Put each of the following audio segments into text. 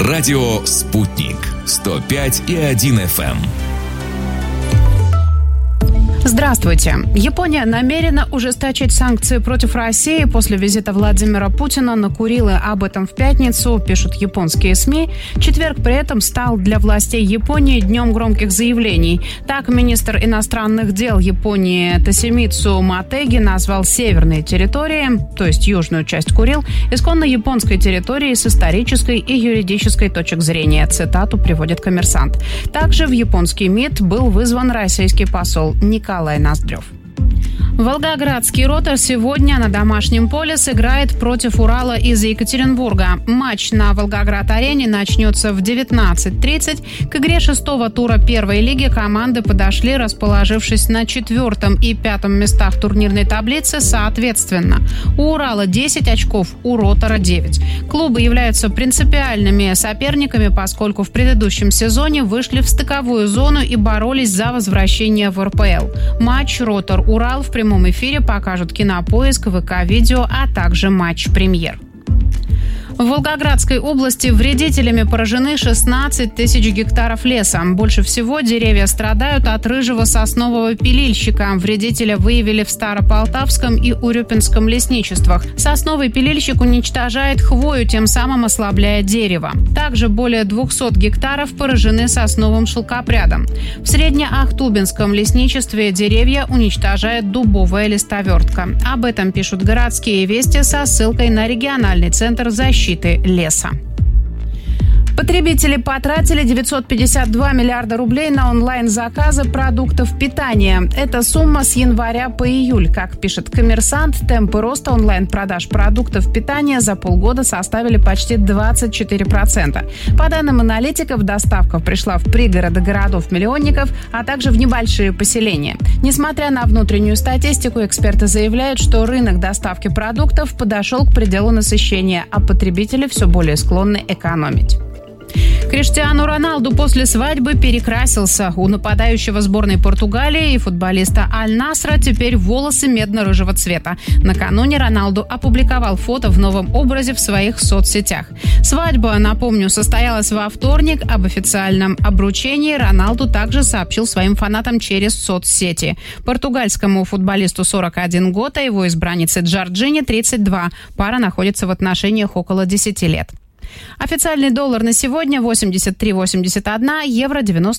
Радио «Спутник». 105,1 FM. Здравствуйте. Япония намерена ужесточить санкции против России после визита Владимира Путина на Курилы. Об этом в пятницу пишут японские СМИ. Четверг при этом стал для властей Японии днем громких заявлений. Так, министр иностранных дел Японии Тосимицу Матеги назвал северные территории, то есть южную часть Курил, исконно японской территорией с исторической и юридической точек зрения. Цитату приводит «Коммерсант». Также в японский МИД был вызван российский посол Николай Ноздрев. Волгоградский «Ротор» сегодня на домашнем поле сыграет против «Урала» из Екатеринбурга. Матч на Волгоград-арене начнется в 19:30. К игре шестого тура первой лиги команды подошли, расположившись на 4-м и 5-м местах турнирной таблицы соответственно. У «Урала» 10 очков, у «Ротора» 9. Клубы являются принципиальными соперниками, поскольку в предыдущем сезоне вышли в стыковую зону и боролись за возвращение в РПЛ. Матч «Ротор-Урал» в прямом эфире покажут Кинопоиск, ВК-видео, а также Матч Премьер. В Волгоградской области вредителями поражены 16 тысяч гектаров леса. Больше всего деревья страдают от рыжего соснового пилильщика. Вредителя выявили в Старополтавском и Урюпинском лесничествах. Сосновый пилильщик уничтожает хвою, тем самым ослабляя дерево. Также более 200 гектаров поражены сосновым шелкопрядом. В Среднеахтубинском лесничестве деревья уничтожает дубовая листовертка. Об этом пишут «Городские вести» со ссылкой на региональный центр защиты леса. Потребители потратили 952 миллиарда рублей на онлайн-заказы продуктов питания. Это сумма с января по июль. Как пишет «Коммерсант», темпы роста онлайн-продаж продуктов питания за полгода составили почти 24%. По данным аналитиков, доставка пришла в пригороды городов-миллионников, а также в небольшие поселения. Несмотря на внутреннюю статистику, эксперты заявляют, что рынок доставки продуктов подошел к пределу насыщения, а потребители все более склонны экономить. Криштиану Роналду после свадьбы перекрасился. У нападающего сборной Португалии и футболиста Аль-Насра теперь волосы медно-рыжего цвета. Накануне Роналду опубликовал фото в новом образе в своих соцсетях. Свадьба, напомню, состоялась во вторник. Об официальном обручении Роналду также сообщил своим фанатам через соцсети. Португальскому футболисту 41 год, а его избраннице Джорджине 32. Пара находится в отношениях около 10 лет. Официальный доллар на сегодня 83,81, евро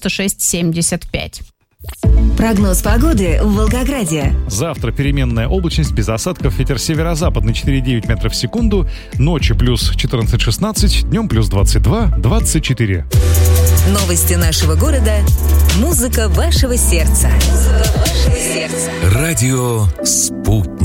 96,75. Прогноз погоды в Волгограде. Завтра переменная облачность, без осадков, ветер северо-западный 4,9 метров в секунду, ночью плюс 14-16, днем плюс 22-24. Новости нашего города, музыка вашего сердца. Радио «Спутник».